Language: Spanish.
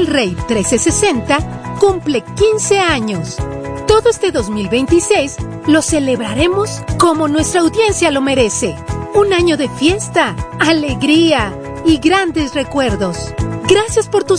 Rave 1360 cumple 15 años. Todo este 2026 lo celebraremos como nuestra audiencia lo merece. Un año de fiesta, alegría y grandes recuerdos. Gracias por tu